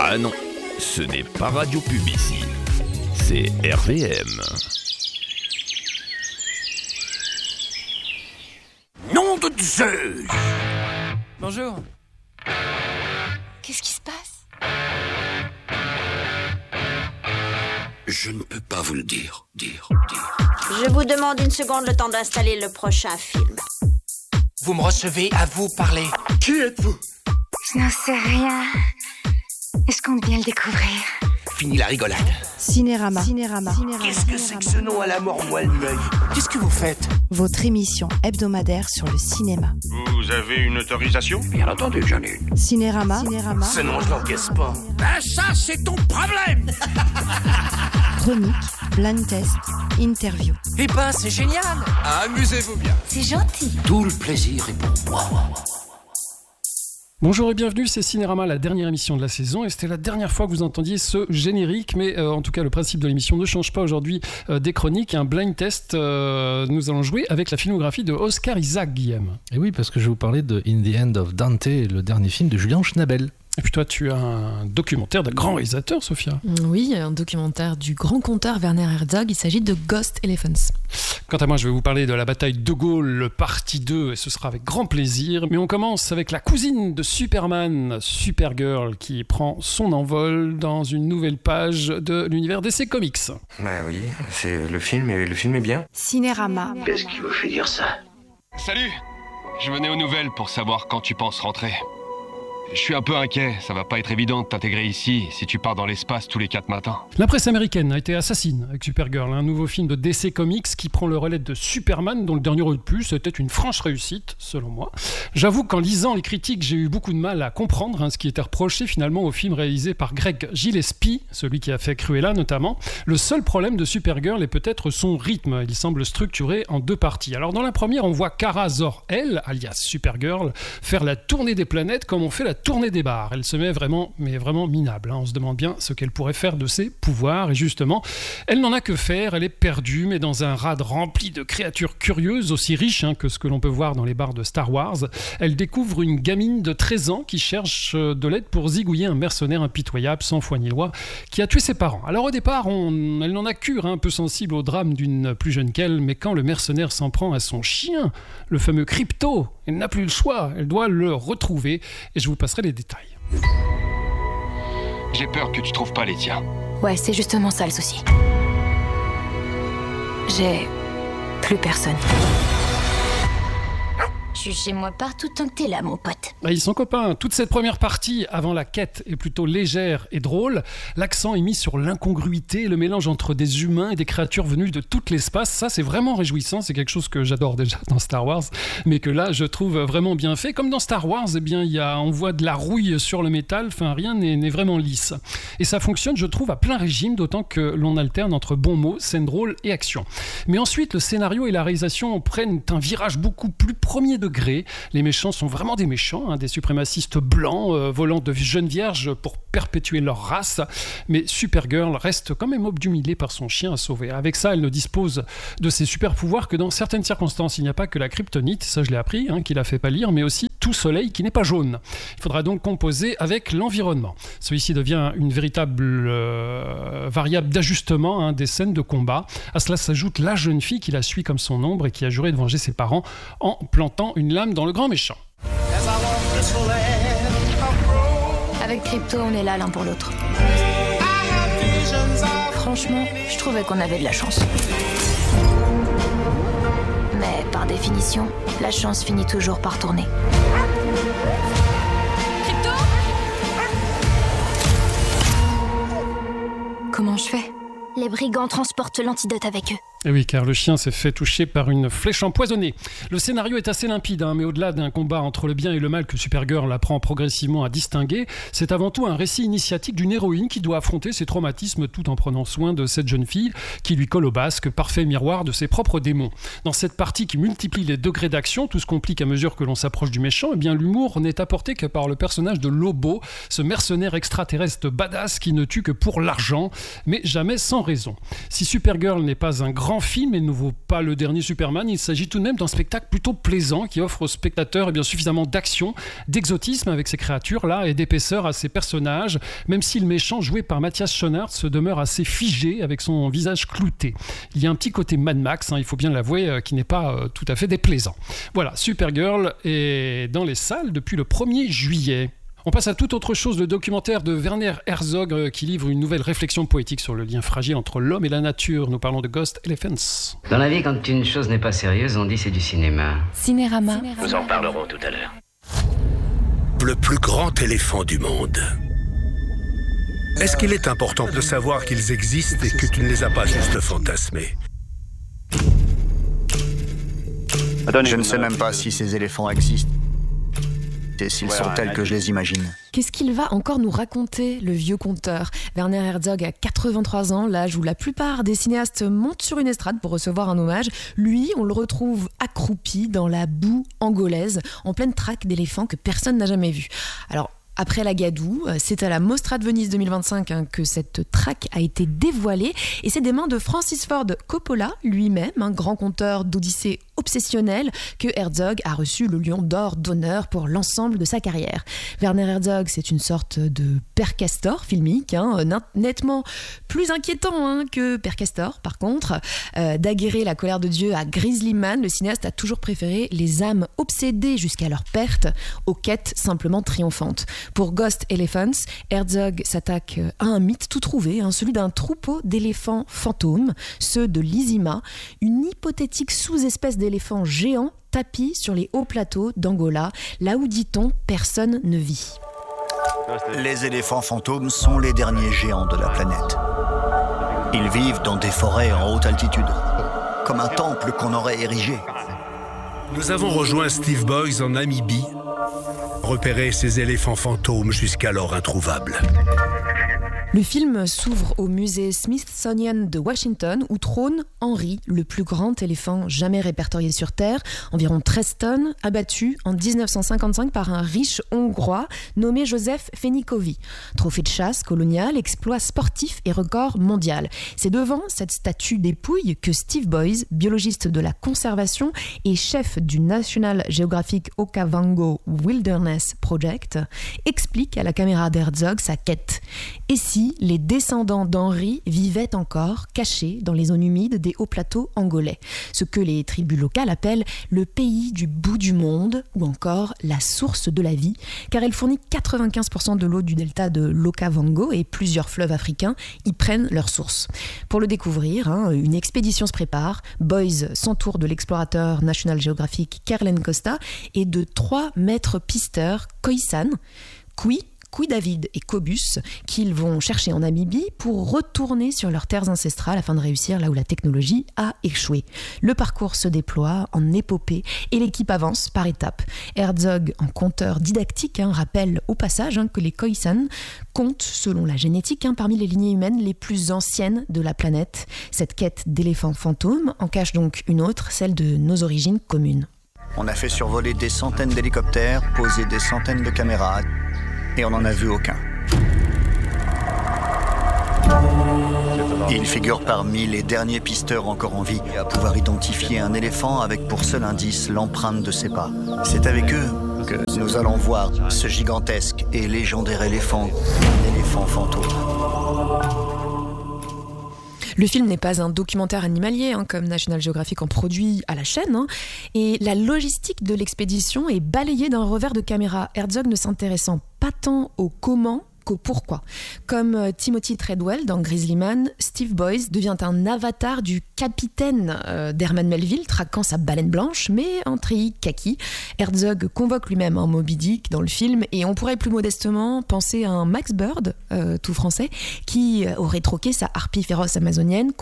Ah non, ce n'est pas Radio Pub ici, c'est RVM. Nom de Zeus! Bonjour. Qu'est-ce qui se passe? Je ne peux pas vous le dire. Je vous demande une seconde, le temps d'installer le prochain film. Vous me recevez, à vous parler. Qui êtes-vous? Je n'en sais rien. Est-ce qu'on vient le découvrir? Fini la rigolade. Cinérama. Qu'est-ce que c'est que ce nom à la mort moelle l'œil? Qu'est-ce que vous faites? Votre émission hebdomadaire sur le cinéma. Vous avez une autorisation? Bien entendu que j'en ai une. Cinérama. Ce nom, je l'encaisse pas. Ben ça, c'est ton problème! Chronique, blind test, interview. Eh ben, c'est génial. Amusez-vous bien. C'est gentil. Tout le plaisir est pour moi. Bonjour et bienvenue, c'est Cinérama, la dernière émission de la saison, et c'était la dernière fois que vous entendiez ce générique, mais en tout cas le principe de l'émission ne change pas aujourd'hui des chroniques. Un blind test, nous allons jouer avec la filmographie de Oscar Isaac, Guillaume. Et oui, parce que je vais vous parler de In the End of Dante, le dernier film de Julian Schnabel. Et puis toi, tu as un documentaire d'un grand réalisateur, Sophia. Oui, un documentaire du grand conteur Werner Herzog. Il s'agit de Ghost Elephants. Quant à moi, je vais vous parler de la bataille de Gaulle, partie 2, et ce sera avec grand plaisir. Mais on commence avec la cousine de Superman, Supergirl, qui prend son envol dans une nouvelle page de l'univers DC Comics. Bah oui, c'est le film est bien. Cinérama. Qu'est-ce qui vous fait dire ça? Salut! Je venais aux nouvelles pour savoir quand tu penses rentrer. Je suis un peu inquiet, ça va pas être évident de t'intégrer ici si tu pars dans l'espace tous les 4 matins. La presse américaine a été assassine avec Supergirl, un nouveau film de DC Comics qui prend le relais de Superman, dont le dernier opus était une franche réussite, selon moi. J'avoue qu'en lisant les critiques, j'ai eu beaucoup de mal à comprendre ce qui était reproché finalement au film réalisé par Greg Gillespie, celui qui a fait Cruella notamment. Le seul problème de Supergirl est peut-être son rythme, il semble structuré en 2 parties. Alors dans la première, on voit Kara Zor-El, alias Supergirl, faire la tournée des planètes comme on fait la tournée des bars. Elle se met vraiment minable. On se demande bien ce qu'elle pourrait faire de ses pouvoirs. Et justement, elle n'en a que faire. Elle est perdue, mais dans un rade rempli de créatures curieuses, aussi riches que ce que l'on peut voir dans les bars de Star Wars. Elle découvre une gamine de 13 ans qui cherche de l'aide pour zigouiller un mercenaire impitoyable, sans foi ni loi, qui a tué ses parents. Alors au départ, elle n'en a cure, un peu sensible au drame d'une plus jeune qu'elle, mais quand le mercenaire s'en prend à son chien, le fameux Crypto, elle n'a plus le choix. Elle doit le retrouver. Et je vous passerai les détails. J'ai peur que tu trouves pas les tiens. Ouais, c'est justement ça le souci. J'ai plus personne. Jugez-moi partout tant que t'es là, mon pote. Ils sont copains. Toute cette première partie, avant la quête, est plutôt légère et drôle. L'accent est mis sur l'incongruité, le mélange entre des humains et des créatures venues de tout l'espace. Ça, c'est vraiment réjouissant. C'est quelque chose que j'adore déjà dans Star Wars, mais que là, je trouve vraiment bien fait. Comme dans Star Wars, on voit de la rouille sur le métal. Enfin, rien n'est vraiment lisse. Et ça fonctionne, je trouve, à plein régime, d'autant que l'on alterne entre bons mots, scènes drôles et action. Mais ensuite, le scénario et la réalisation prennent un virage beaucoup plus premier degré. Les méchants sont vraiment des méchants, des suprémacistes blancs volant de jeunes vierges pour perpétuer leur race. Mais Supergirl reste quand même obnubilée par son chien à sauver. Avec ça, elle ne dispose de ses super pouvoirs que dans certaines circonstances. Il n'y a pas que la kryptonite, ça je l'ai appris, qui la fait pâlir, mais aussi tout soleil qui n'est pas jaune. Il faudra donc composer avec l'environnement. Celui-ci devient une véritable variable d'ajustement des scènes de combat. À cela s'ajoute la jeune fille qui la suit comme son ombre et qui a juré de venger ses parents en plantant une lame dans le grand méchant. Avec Crypto, on est là l'un pour l'autre. Franchement, je trouvais qu'on avait de la chance. Mais par définition, la chance finit toujours par tourner. Crypto ? Comment je fais ? Les brigands transportent l'antidote avec eux. Et oui, car le chien s'est fait toucher par une flèche empoisonnée. Le scénario est assez limpide, mais au-delà d'un combat entre le bien et le mal que Supergirl apprend progressivement à distinguer, c'est avant tout un récit initiatique d'une héroïne qui doit affronter ses traumatismes tout en prenant soin de cette jeune fille qui lui colle au basque, parfait miroir de ses propres démons. Dans cette partie qui multiplie les degrés d'action, tout se complique à mesure que l'on s'approche du méchant, et bien l'humour n'est apporté que par le personnage de Lobo, ce mercenaire extraterrestre badass qui ne tue que pour l'argent, mais jamais sans raison. raisons. Si Supergirl n'est pas un grand film et ne vaut pas le dernier Superman, il s'agit tout de même d'un spectacle plutôt plaisant qui offre aux spectateurs suffisamment d'action, d'exotisme avec ces créatures-là et d'épaisseur à ces personnages, même si le méchant joué par Matthias Schoenaerts se demeure assez figé avec son visage clouté. Il y a un petit côté Mad Max, il faut bien l'avouer, qui n'est pas tout à fait déplaisant. Voilà, Supergirl est dans les salles depuis le 1er juillet. On passe à toute autre chose, le documentaire de Werner Herzog qui livre une nouvelle réflexion poétique sur le lien fragile entre l'homme et la nature. Nous parlons de Ghost Elephants. Dans la vie, quand une chose n'est pas sérieuse, on dit c'est du cinéma. Cinérama. Nous en parlerons tout à l'heure. Le plus grand éléphant du monde. Est-ce qu'il est important de savoir qu'ils existent et que tu ne les as pas juste fantasmés ? Je ne sais même pas si ces éléphants existent. Et s'ils sont tels que je les imagine. Qu'est-ce qu'il va encore nous raconter, le vieux conteur ? Werner Herzog a 83 ans, l'âge où la plupart des cinéastes montent sur une estrade pour recevoir un hommage. Lui, on le retrouve accroupi dans la boue angolaise, en pleine traque d'éléphants que personne n'a jamais vu. Alors, après la gadoue, c'est à la Mostra de Venise 2025 que cette traque a été dévoilée et c'est des mains de Francis Ford Coppola, lui-même, un grand conteur d'Odyssée obsessionnel, que Herzog a reçu le Lion d'Or d'honneur pour l'ensemble de sa carrière. Werner Herzog, c'est une sorte de Père Castor filmique, nettement plus inquiétant que Père Castor. Par contre, d'aguerrer la colère de Dieu à Grizzly Man, le cinéaste a toujours préféré les âmes obsédées jusqu'à leur perte aux quêtes simplement triomphantes. Pour Ghost Elephants, Herzog s'attaque à un mythe tout trouvé, celui d'un troupeau d'éléphants fantômes, ceux de l'Izima, une hypothétique sous-espèce d'éléphants géants tapis sur les hauts plateaux d'Angola, là où, dit-on, personne ne vit. Les éléphants fantômes sont les derniers géants de la planète. Ils vivent dans des forêts en haute altitude, comme un temple qu'on aurait érigé. Nous avons rejoint Steve Boys en Namibie, repérer ces éléphants fantômes jusqu'alors introuvables. Le film s'ouvre au musée Smithsonian de Washington où trône Henry, le plus grand éléphant jamais répertorié sur Terre, environ 13 tonnes, abattu en 1955 par un riche Hongrois nommé Joseph Fenykovi. Trophée de chasse colonial, exploit sportif et record mondial. C'est devant cette statue dépouille que Steve Boys, biologiste de la conservation et chef du National Geographic Okavango Wilderness Project, explique à la caméra d'Herzog sa quête. Et si les descendants d'Henry vivaient encore cachés dans les zones humides des hauts plateaux angolais, ce que les tribus locales appellent le pays du bout du monde ou encore la source de la vie, car elle fournit 95% de l'eau du delta de l'Okavango et plusieurs fleuves africains y prennent leur source. Pour le découvrir, une expédition se prépare. Boys s'entoure de l'explorateur National Geographic Kerlen Costa et de 3 maîtres pisteurs Khoisan, Kui David et Cobus, qu'ils vont chercher en Namibie pour retourner sur leurs terres ancestrales afin de réussir là où la technologie a échoué. Le parcours se déploie en épopée et l'équipe avance par étapes. Herzog, en conteur didactique, rappelle au passage que les Khoisan comptent, selon la génétique, parmi les lignées humaines les plus anciennes de la planète. Cette quête d'éléphants fantômes en cache donc une autre, celle de nos origines communes. On a fait survoler des centaines d'hélicoptères, posé des centaines de caméras, et on n'en a vu aucun. Il figure parmi les derniers pisteurs encore en vie à pouvoir identifier un éléphant avec pour seul indice l'empreinte de ses pas. C'est avec eux que nous allons voir ce gigantesque et légendaire éléphant fantôme. Le film n'est pas un documentaire animalier, comme National Geographic en produit à la chaîne, et la logistique de l'expédition est balayée d'un revers de caméra, Herzog ne s'intéressant pas tant au comment qu'au pourquoi. Comme Timothy Treadwell dans Grizzly Man, Steve Boys devient un avatar du capitaine d'Herman Melville, traquant sa baleine blanche, mais en treillis kaki. Herzog convoque lui-même un Moby Dick dans le film, et on pourrait plus modestement penser à un Max Bird, tout français, qui aurait troqué sa harpie féroce amazonienne contre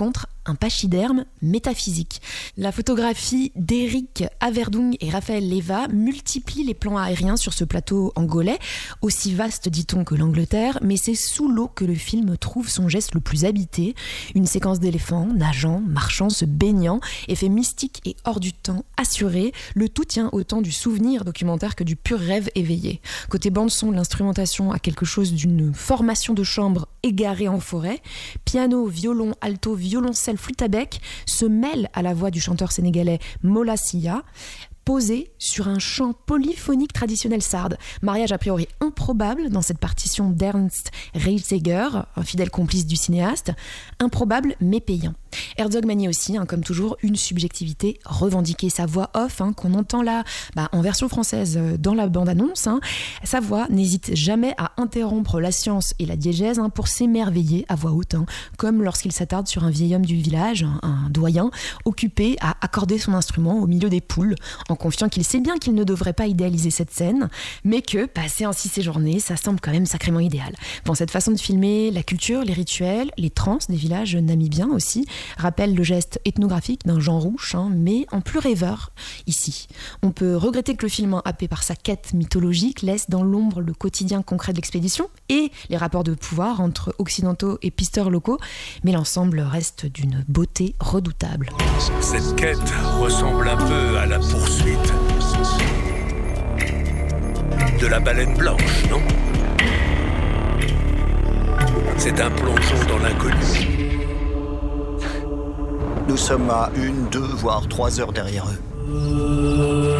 un pachyderme métaphysique. La photographie d'Éric Averdung et Raphaël Leva multiplie les plans aériens sur ce plateau angolais, aussi vaste dit-on que l'Angleterre, mais c'est sous l'eau que le film trouve son geste le plus habité. Une séquence d'éléphants nageant, marchant, se baignant, effet mystique et hors du temps assuré. Le tout tient autant du souvenir documentaire que du pur rêve éveillé. Côté bande-son, l'instrumentation a quelque chose d'une formation de chambre égarée en forêt. Piano, violon, alto, violoncelle, flûte à bec se mêlent à la voix du chanteur sénégalais Mola Sia, posé sur un chant polyphonique traditionnel sarde. Mariage a priori improbable dans cette partition d'Ernst Reitseger, un fidèle complice du cinéaste. Improbable mais payant. Herzog manie aussi, comme toujours, une subjectivité revendiquée. Sa voix off, qu'on entend là, en version française dans la bande-annonce, sa voix n'hésite jamais à interrompre la science et la diégèse pour s'émerveiller à voix haute, comme lorsqu'il s'attarde sur un vieil homme du village, un doyen, occupé à accorder son instrument au milieu des poules, en confiant qu'il sait bien qu'il ne devrait pas idéaliser cette scène, mais que, passer ainsi ses journées, ça semble quand même sacrément idéal. Bon, cette façon de filmer la culture, les rituels, les transes des villages namibiens aussi, rappelle le geste ethnographique d'un Jean Rouch, mais en plus rêveur ici. On peut regretter que le film, happé par sa quête mythologique, laisse dans l'ombre le quotidien concret de l'expédition et les rapports de pouvoir entre occidentaux et pisteurs locaux, mais l'ensemble reste d'une beauté redoutable. Cette quête ressemble un peu à la poursuite de la baleine blanche, non ? C'est un plongeon dans l'inconnu. Nous sommes à 1, 2, voire 3 heures derrière eux.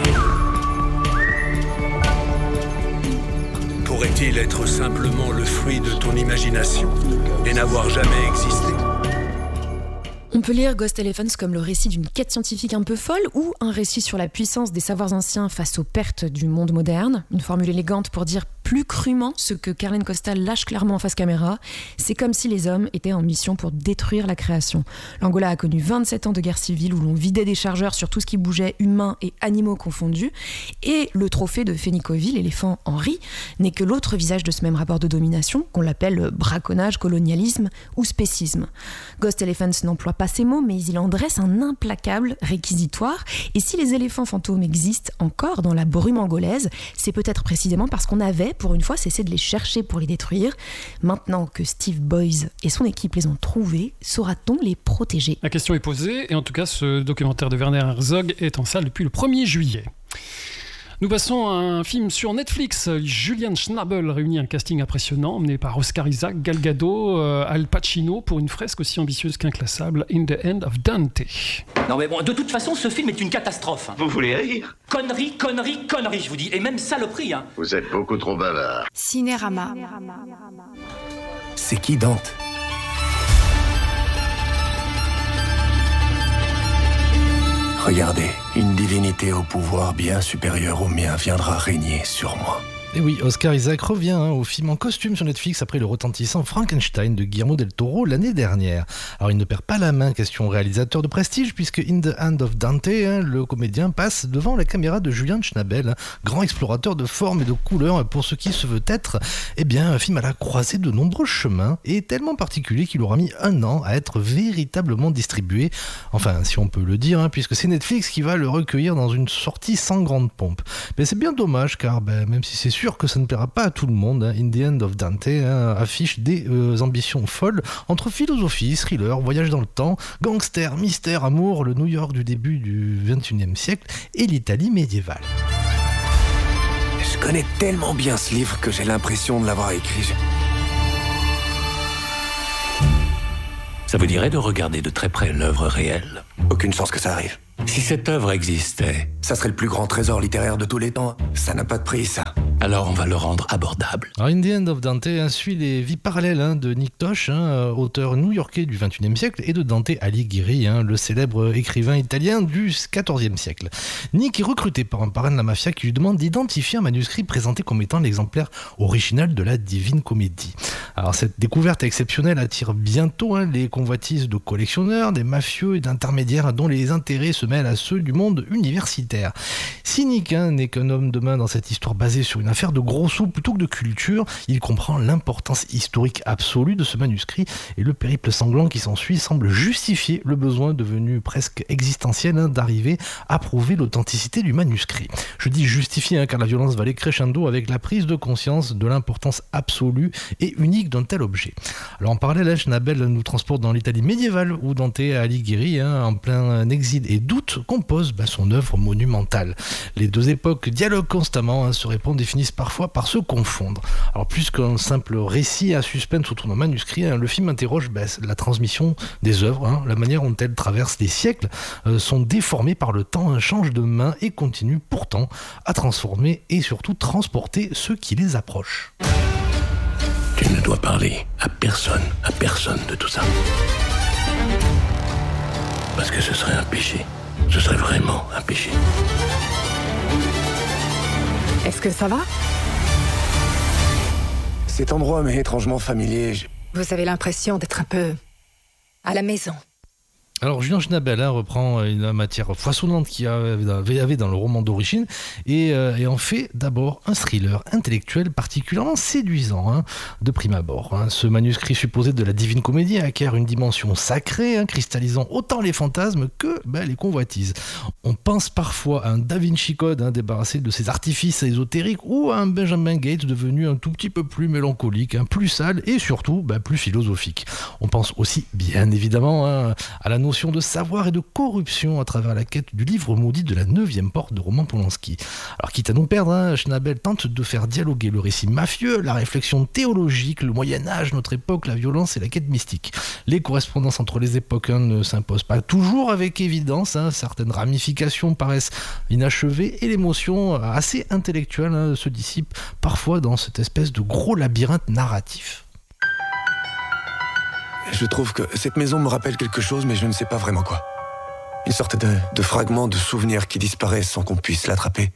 Pourrait-il être simplement le fruit de ton imagination et n'avoir jamais existé ? On peut lire Ghost Elephants comme le récit d'une quête scientifique un peu folle ou un récit sur la puissance des savoirs anciens face aux pertes du monde moderne. Une formule élégante pour dire plus crûment ce que Carlen Costa lâche clairement en face caméra. C'est comme si les hommes étaient en mission pour détruire la création. L'Angola a connu 27 ans de guerre civile où l'on vidait des chargeurs sur tout ce qui bougeait, humains et animaux confondus. Et le trophée de Fénicoville, l'éléphant Henri, n'est que l'autre visage de ce même rapport de domination, qu'on l'appelle braconnage, colonialisme ou spécisme. Ghost Elephants n'emploie pas ces mots, mais il en dresse un implacable réquisitoire. Et si les éléphants fantômes existent encore dans la brume angolaise, c'est peut-être précisément parce qu'on avait, pour une fois, cessé de les chercher pour les détruire. Maintenant que Steve Boyes et son équipe les ont trouvés, saura-t-on les protéger ? La question est posée, et en tout cas, ce documentaire de Werner Herzog est en salle depuis le 1er juillet. Nous passons à un film sur Netflix. Julian Schnabel réunit un casting impressionnant, emmené par Oscar Isaac, Gal Gadot, Al Pacino, pour une fresque aussi ambitieuse qu'inclassable, In the End of Dante. Non mais bon, de toute façon, ce film est une catastrophe. Vous voulez rire ? Connerie, connerie, connerie, je vous dis. Et même saloperie, Vous êtes beaucoup trop bavard. Cinérama. C'est qui Dante ? Regardez, une divinité au pouvoir bien supérieur au mien viendra régner sur moi. Et oui, Oscar Isaac revient au film en costume sur Netflix après le retentissant Frankenstein de Guillermo del Toro l'année dernière. Alors il ne perd pas la main, question réalisateur de prestige, puisque In the Hand of Dante, le comédien passe devant la caméra de Julian Schnabel, grand explorateur de formes et de couleurs pour ce qui se veut être un film à la croisée de nombreux chemins et tellement particulier qu'il aura mis 1 an à être véritablement distribué. Enfin, si on peut le dire, puisque c'est Netflix qui va le recueillir dans une sortie sans grande pompe. Mais c'est bien dommage, car même si c'est sûr que ça ne plaira pas à tout le monde, In the End of Dante affiche des ambitions folles entre philosophie, thriller, voyage dans le temps, gangster, mystère, amour, le New York du début du XXIe siècle et l'Italie médiévale. Je connais tellement bien ce livre que j'ai l'impression de l'avoir écrit. Ça vous dirait de regarder de très près l'œuvre réelle ? Aucune chance que ça arrive. Si cette œuvre existait, Ça serait le plus grand trésor littéraire de tous les temps. Ça n'a pas de prix, ça. alors on va le rendre abordable. Alors, In the End of Dante suit les vies parallèles de Nick Tosh, auteur new-yorkais du XXIe siècle, et de Dante Alighieri, le célèbre écrivain italien du XIVe siècle. Nick est recruté par un parrain de la mafia qui lui demande d'identifier un manuscrit présenté comme étant l'exemplaire original de la Divine Comédie. Alors cette découverte exceptionnelle attire bientôt les convoitises de collectionneurs, des mafieux et d'intermédiaires dont les intérêts se mêlent à ceux du monde universitaire. Cynique n'est qu'un homme de main dans cette histoire basée sur une affaire de gros sous plutôt que de culture. Il comprend l'importance historique absolue de ce manuscrit et le périple sanglant qui s'ensuit semble justifier le besoin devenu presque existentiel d'arriver à prouver l'authenticité du manuscrit. Je dis justifier car la violence va aller crescendo avec la prise de conscience de l'importance absolue et unique d'un tel objet. Alors en parallèle, Schnabel nous transporte dans l'Italie médiévale où Dante Alighieri, en plein exil et doute, compose son œuvre monumentale. Les deux époques dialoguent constamment, se répondent et finissent parfois par se confondre. Alors plus qu'un simple récit à suspense autour d'un manuscrit, le film interroge la transmission des œuvres, la manière dont elles traversent les siècles, sont déformées par le temps, changent de main et continuent pourtant à transformer et surtout transporter ceux qui les approchent. Tu ne dois parler à personne de tout ça. Parce que ce serait un péché. Ce serait vraiment un péché. Est-ce que ça va? Cet endroit m'est étrangement familier. Vous avez l'impression d'être un peu à la maison. Alors Julien Schnabel reprend une matière foisonnante qu'il y avait dans le roman d'origine et en fait d'abord un thriller intellectuel particulièrement séduisant de prime abord. Ce manuscrit supposé de la Divine Comédie acquiert une dimension sacrée, cristallisant autant les fantasmes que les convoitises. On pense parfois à un Da Vinci Code débarrassé de ses artifices ésotériques ou à un Benjamin Gates devenu un tout petit peu plus mélancolique, plus sale et surtout plus philosophique. On pense aussi bien évidemment à la notion de savoir et de corruption à travers la quête du livre maudit de la 9e porte de Roman Polanski. Alors quitte à nous perdre, Schnabel tente de faire dialoguer le récit mafieux, la réflexion théologique, le Moyen-Âge, notre époque, la violence et la quête mystique. Les correspondances entre les époques ne s'imposent pas toujours avec évidence, certaines ramifications paraissent inachevées et l'émotion assez intellectuelle se dissipe parfois dans cette espèce de gros labyrinthe narratif. Je trouve que cette maison me rappelle quelque chose, mais je ne sais pas vraiment quoi. Une sorte de fragment de souvenir qui disparaît sans qu'on puisse l'attraper.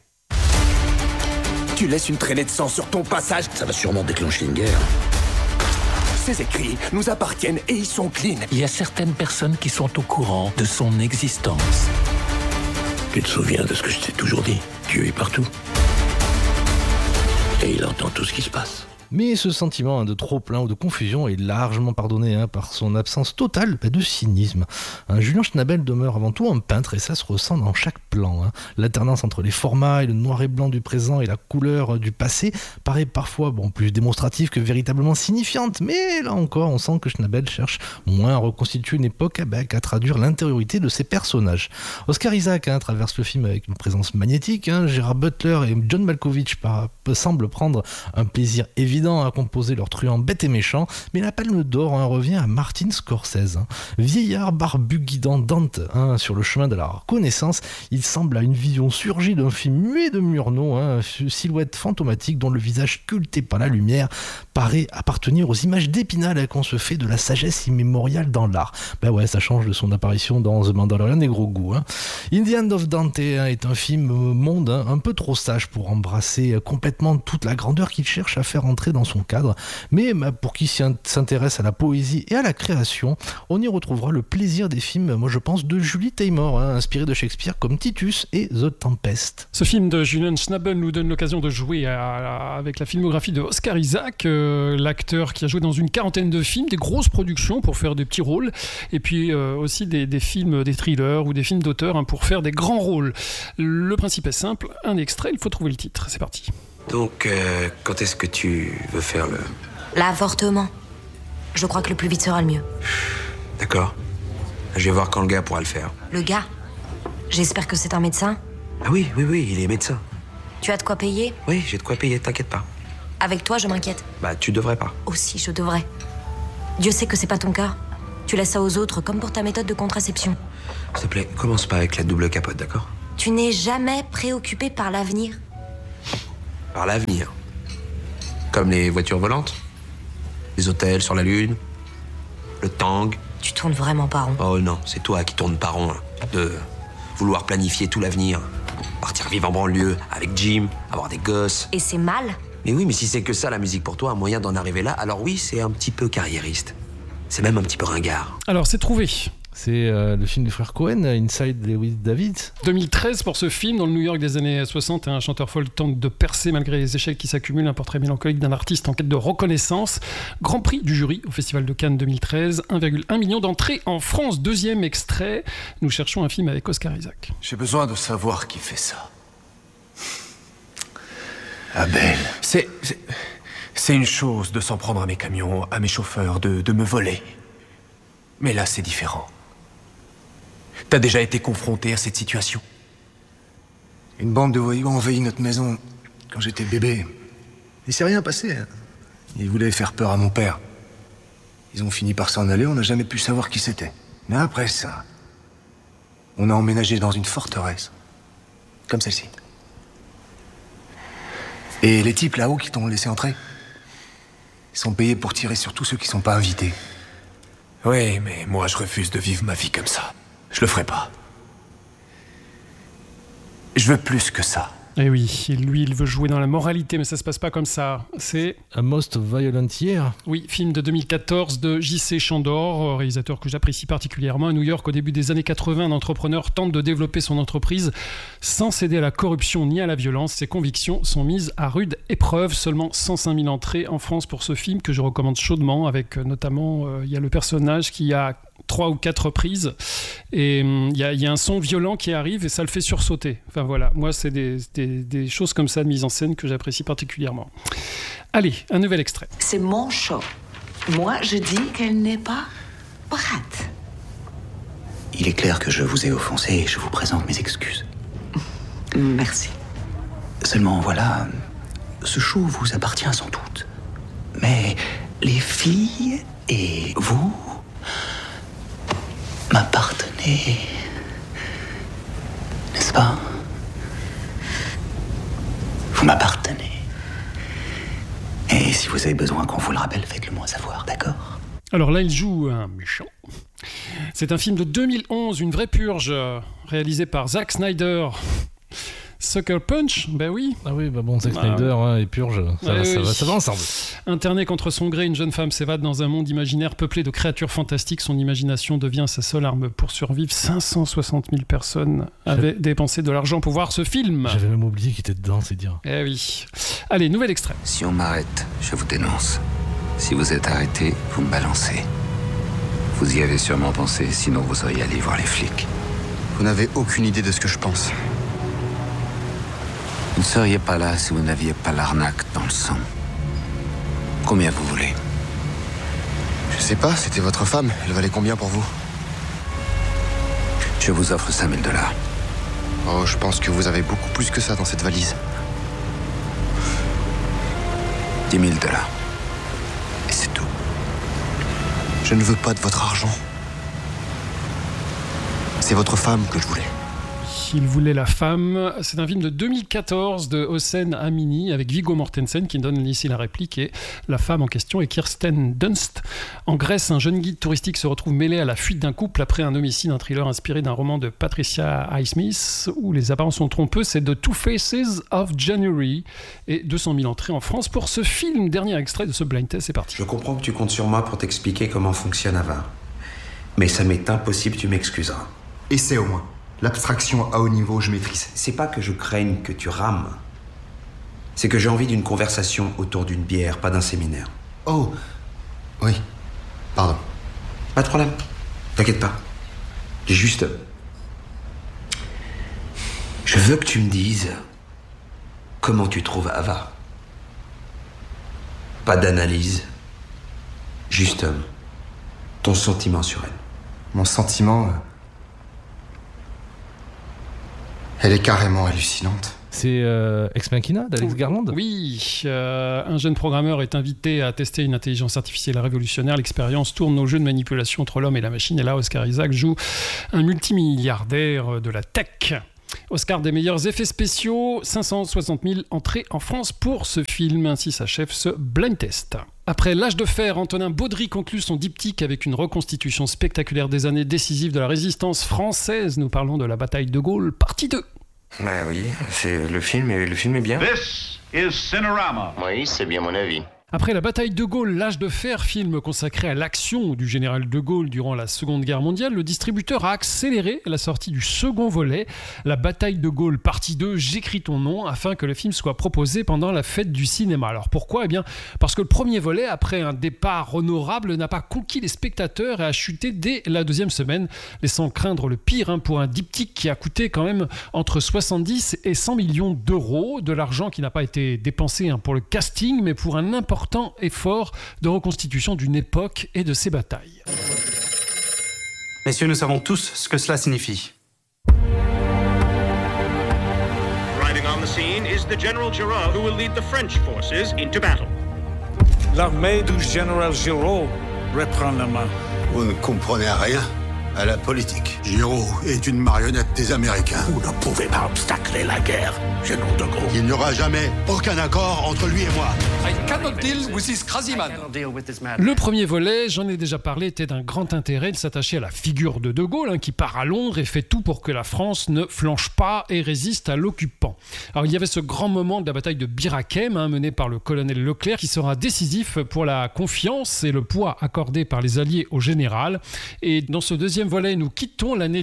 Tu laisses une traînée de sang sur ton passage. Ça va sûrement déclencher une guerre. Ces écrits nous appartiennent et ils sont clean. Il y a certaines personnes qui sont au courant de son existence. Tu te souviens de ce que je t'ai toujours dit? Dieu est partout. Et il entend tout ce qui se passe. Mais ce sentiment de trop-plein ou de confusion est largement pardonné par son absence totale de cynisme. Julien Schnabel demeure avant tout un peintre et ça se ressent dans chaque plan. L'alternance entre les formats et le noir et blanc du présent et la couleur du passé paraît parfois plus démonstrative que véritablement signifiante, mais là encore on sent que Schnabel cherche moins à reconstituer une époque qu'à traduire l'intériorité de ses personnages. Oscar Isaac traverse le film avec une présence magnétique, Gérard Butler et John Malkovich semblent prendre un plaisir évident à composer leur truand bête et méchant, mais la palme d'or revient à Martin Scorsese. Vieillard barbu guidant Dante sur le chemin de la reconnaissance, il semble à une vision surgie d'un film muet de Murnau, silhouette fantomatique dont le visage sculpté par la lumière paraît appartenir aux images d'Épinal qu'on se fait de la sagesse immémoriale dans l'art. Ça change de son apparition dans The Mandalorian et Gros Goût. In the Hand of Dante est un film monde un peu trop sage pour embrasser complètement toute la grandeur qu'il cherche à faire entrer dans son cadre, mais pour qui s'intéresse à la poésie et à la création, on y retrouvera le plaisir des films, moi je pense, de Julie Taymor, inspiré de Shakespeare comme Titus et The Tempest. Ce film de Julien Schnabel nous donne l'occasion de jouer avec la filmographie de Oscar Isaac, l'acteur qui a joué dans une quarantaine de films, des grosses productions pour faire des petits rôles, et puis aussi des films, des thrillers ou des films d'auteur pour faire des grands rôles. Le principe est simple, un extrait, il faut trouver le titre, c'est parti. Donc, quand est-ce que tu veux faire le... L'avortement. Je crois que le plus vite sera le mieux. D'accord. Je vais voir quand le gars pourra le faire. Le gars? J'espère que c'est un médecin. Ah oui, il est médecin. Tu as de quoi payer? Oui, j'ai de quoi payer, t'inquiète pas. Avec toi, je m'inquiète. Tu devrais pas. Aussi, je devrais. Dieu sait que c'est pas ton cas. Tu laisses ça aux autres, comme pour ta méthode de contraception. S'il te plaît, commence pas avec la double capote, d'accord? Tu n'es jamais préoccupé par l'avenir. Par l'avenir. Comme les voitures volantes, les hôtels sur la Lune, le Tang. Tu tournes vraiment pas rond. Oh non, c'est toi qui tournes pas rond, de vouloir planifier tout l'avenir. Partir vivre en banlieue avec Jim, avoir des gosses. Et c'est mal? Mais oui, mais si c'est que ça, la musique pour toi, un moyen d'en arriver là, alors oui, c'est un petit peu carriériste. C'est même un petit peu ringard. Alors, c'est trouvé. C'est le film des frères Cohen, Inside Lewis David. 2013 pour ce film, dans le New York des années 60, un chanteur folk tente de percer malgré les échecs qui s'accumulent, un portrait mélancolique d'un artiste en quête de reconnaissance. Grand prix du jury au Festival de Cannes 2013, 1,1 million d'entrées en France. Deuxième extrait, nous cherchons un film avec Oscar Isaac. J'ai besoin de savoir qui fait ça. Abel. C'est une chose de s'en prendre à mes camions, à mes chauffeurs, de me voler. Mais là, c'est différent. T'as déjà été confronté à cette situation? Une bande de voyous a envahi notre maison quand j'étais bébé. Il s'est rien passé. Ils voulaient faire peur à mon père. Ils ont fini par s'en aller, on n'a jamais pu savoir qui c'était. Mais après ça, on a emménagé dans une forteresse. Comme celle-ci. Et les types là-haut qui t'ont laissé entrer, ils sont payés pour tirer sur tous ceux qui sont pas invités. Oui, mais moi je refuse de vivre ma vie comme ça. Je le ferai pas. Je veux plus que ça. Et oui, lui, il veut jouer dans la moralité, mais ça se passe pas comme ça. C'est A Most Violent Year. Oui, film de 2014 de J.C. Chandor, réalisateur que j'apprécie particulièrement. À New York, au début des années 80, un entrepreneur tente de développer son entreprise sans céder à la corruption ni à la violence. Ses convictions sont mises à rude épreuve. Seulement 105 000 entrées en France pour ce film que je recommande chaudement, avec notamment, il y a le personnage qui a 3 ou 4 reprises et il y a un son violent qui arrive et ça le fait sursauter. Enfin voilà, moi c'est des choses comme ça de mise en scène que j'apprécie particulièrement. Allez, un nouvel extrait. C'est mon show. Moi, je dis qu'elle n'est pas prête. Il est clair que je vous ai offensé et je vous présente mes excuses. Merci. Seulement voilà, ce show vous appartient sans doute. Mais les filles et vous m'appartenez, n'est-ce pas? Vous m'appartenez. Et si vous avez besoin qu'on vous le rappelle, faites-le moi savoir, d'accord? Alors là, il joue un méchant. C'est un film de 2011, une vraie purge, réalisé par Zack Snyder. Sucker Punch, ben oui. Ah oui, bah bon, Zack Snyder et Purge, ça va ensemble. Internée contre son gré, une jeune femme s'évade dans un monde imaginaire peuplé de créatures fantastiques. Son imagination devient sa seule arme pour survivre. 560 000 personnes avaient dépensé de l'argent pour voir ce film. J'avais même oublié qu'il était dedans, c'est dire. Eh oui. Allez, nouvel extrait. Si on m'arrête, je vous dénonce. Si vous êtes arrêté, vous me balancez. Vous y avez sûrement pensé, sinon vous seriez allé voir les flics. Vous n'avez aucune idée de ce que je pense. Vous ne seriez pas là si vous n'aviez pas l'arnaque dans le sang. Combien vous voulez? Je sais pas, c'était votre femme. Elle valait combien pour vous? Je vous offre 5 000 $. Oh, je pense que vous avez beaucoup plus que ça dans cette valise. 10 000 $. Et c'est tout. Je ne veux pas de votre argent. C'est votre femme que je voulais. Il voulait la femme. C'est un film de 2014 de Hossein Amini avec Viggo Mortensen qui donne ici la réplique et la femme en question est Kirsten Dunst. En Grèce, un jeune guide touristique se retrouve mêlé à la fuite d'un couple après un homicide, un thriller inspiré d'un roman de Patricia Highsmith où les apparences sont trompeuses. C'est The Two Faces of January et 200 000 entrées en France pour ce film. Dernier extrait de ce blind test, c'est parti. Je comprends que tu comptes sur moi pour t'expliquer comment fonctionne Ava. Mais ça m'est impossible, tu m'excuseras. Essaie au moins. L'abstraction à haut niveau, je maîtrise. C'est pas que je craigne que tu rames. C'est que j'ai envie d'une conversation autour d'une bière, pas d'un séminaire. Oh, oui. Pardon. Pas de problème. T'inquiète pas. J'ai juste... Je veux que tu me dises comment tu trouves Ava. Pas d'analyse. Juste ton sentiment sur elle. Mon sentiment... Elle est carrément hallucinante. C'est Ex Machina d'Alex Garland. Oui, un jeune programmeur est invité à tester une intelligence artificielle révolutionnaire. L'expérience tourne au jeu de manipulation entre l'homme et la machine. Et là, Oscar Isaac joue un multimilliardaire de la tech. Oscar des meilleurs effets spéciaux, 560 000 entrées en France pour ce film. Ainsi s'achève ce blind test. Après L'Âge de fer, Antonin Baudry conclut son diptyque avec une reconstitution spectaculaire des années décisives de la résistance française. Nous parlons de la bataille de Gaulle, partie 2. Bah oui, c'est le film est bien. This is Cinerama. Oui, c'est bien mon avis. Après la bataille de Gaulle, l'âge de fer, film consacré à l'action du général de Gaulle durant la Seconde Guerre mondiale, le distributeur a accéléré la sortie du second volet, la bataille de Gaulle partie 2, J'écris ton nom, afin que le film soit proposé pendant la fête du cinéma. Alors pourquoi ? Eh bien, parce que le premier volet, après un départ honorable, n'a pas conquis les spectateurs et a chuté dès la deuxième semaine, laissant craindre le pire pour un diptyque qui a coûté quand même entre 70 et 100 millions d'euros, de l'argent qui n'a pas été dépensé pour le casting, mais pour un important effort de reconstitution d'une époque et de ses batailles. Messieurs, nous savons tous ce que cela signifie. Arriving on the scene is the General Giraud, who will lead the French forces into battle. L'armée du général Giraud reprend la main. Vous ne comprenez rien à la politique. Giraud est une marionnette des Américains. Vous ne pouvez pas obstacler la guerre, général de Gaulle. Il n'y aura jamais aucun accord entre lui et moi. I cannot deal with this crazy man. Le premier volet, j'en ai déjà parlé, était d'un grand intérêt. Il s'attachait à la figure de Gaulle, qui part à Londres et fait tout pour que la France ne flanche pas et résiste à l'occupant. Alors il y avait ce grand moment de la bataille de Bir Hakeim, mené par le colonel Leclerc, qui sera décisif pour la confiance et le poids accordé par les Alliés au général. Et dans ce deuxième volet, nous quittons l'année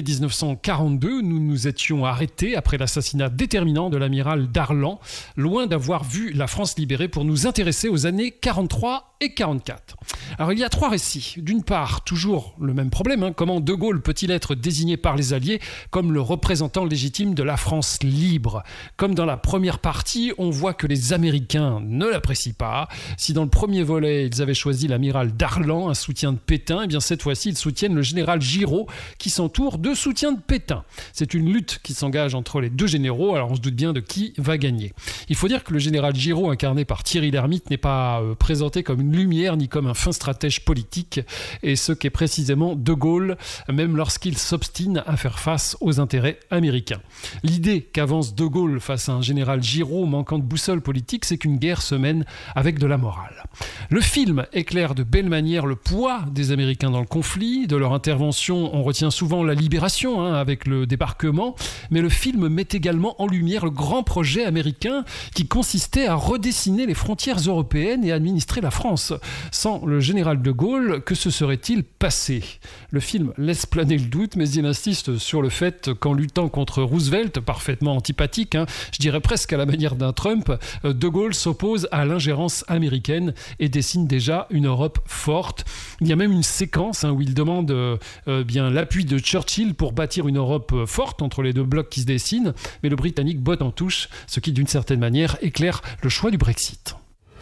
1942. Nous nous étions arrêtés après l'assassinat déterminant de l'amiral Darlan, loin d'avoir vu la France libérée, pour nous intéresser aux années 43 et 44. Alors il y a 3 récits. D'une part, toujours le même problème, comment De Gaulle peut-il être désigné par les Alliés comme le représentant légitime de la France libre ? Comme dans la première partie, on voit que les Américains ne l'apprécient pas. Si dans le premier volet, ils avaient choisi l'amiral Darlan, un soutien de Pétain, eh bien cette fois-ci, ils soutiennent le général Giraud, qui s'entoure de soutien de Pétain. C'est une lutte qui s'engage entre les deux généraux, alors on se doute bien de qui va gagner. Il faut dire que le général Giraud, incarné par Thierry Lhermitte, n'est pas présenté comme une lumière ni comme un fin stratège politique, et ce qu'est précisément De Gaulle, même lorsqu'il s'obstine à faire face aux intérêts américains. L'idée qu'avance De Gaulle face à un général Giraud manquant de boussole politique, c'est qu'une guerre se mène avec de la morale. Le film éclaire de belle manière le poids des Américains dans le conflit, de leur intervention. On retient souvent la libération avec le débarquement, mais le film met également en lumière le grand projet américain qui consistait à redessiner les frontières européennes et administrer la France. Sans le général de Gaulle, que se serait-il passé ? Le film laisse planer le doute, mais il insiste sur le fait qu'en luttant contre Roosevelt, parfaitement antipathique, je dirais presque à la manière d'un Trump, de Gaulle s'oppose à l'ingérence américaine et dessine déjà une Europe forte. Il y a même une séquence où il demande l'appui de Churchill pour bâtir une Europe forte entre les deux blocs qui se dessinent, mais le Britannique botte en touche, ce qui d'une certaine manière éclaire le choix du Brexit.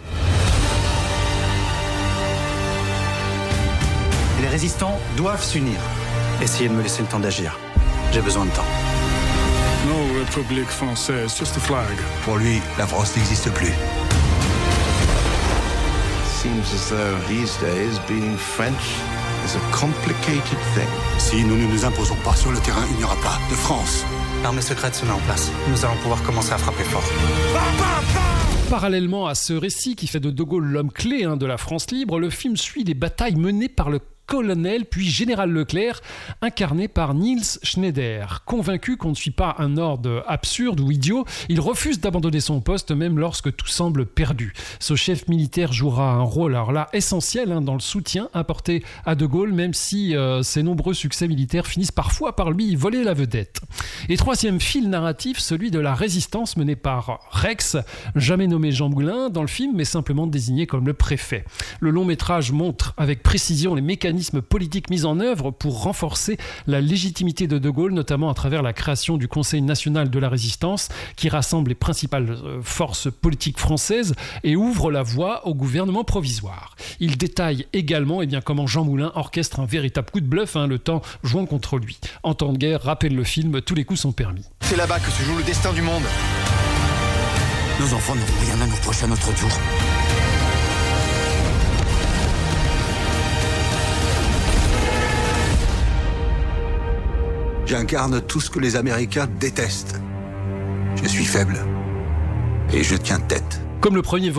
Les résistants doivent s'unir. Essayez de me laisser le temps d'agir. J'ai besoin de temps. No République française, just a flag. Pour lui, la France n'existe plus. Seems as though these days being French is a complicated thing. Si nous ne nous imposons pas sur le terrain, il n'y aura pas de France. L'armée secrète se met en place. Nous allons pouvoir commencer à frapper fort. Parallèlement à ce récit qui fait de De Gaulle l'homme clé de la France libre, le film suit les batailles menées par le colonel puis général Leclerc, incarné par Niels Schneider. Convaincu qu'on ne suit pas un ordre absurde ou idiot, il refuse d'abandonner son poste même lorsque tout semble perdu. Ce chef militaire jouera un rôle essentiel dans le soutien apporté à De Gaulle, même si ses nombreux succès militaires finissent parfois par lui voler la vedette. Et troisième fil narratif, celui de la résistance menée par Rex, jamais nommé Jean Moulin dans le film, mais simplement désigné comme le préfet. Le long métrage montre avec précision les mécanismes politiques mis en œuvre pour renforcer la légitimité de Gaulle, notamment à travers la création du Conseil national de la résistance, qui rassemble les principales forces politiques françaises et ouvre la voie au gouvernement provisoire. Il détaille également comment Jean Moulin orchestre un véritable coup de bluff, le temps jouant contre lui. En temps de guerre, rappelle le film, tous les coups sont permis. C'est là-bas que se joue le destin du monde. Nos enfants n'auront rien à nous reprocher à notre tour. J'incarne tout ce que les Américains détestent. Je suis faible. Et je tiens tête. Comme le premier